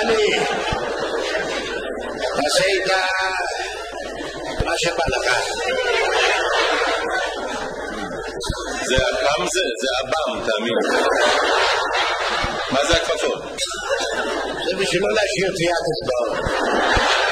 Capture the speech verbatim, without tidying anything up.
אני, תעשה איתה מה שבא לך. זה אבם זה? זה אבם, תאמין. מה זה הכפפות? זה בשביל לא להשאיר טביעת אצבעות.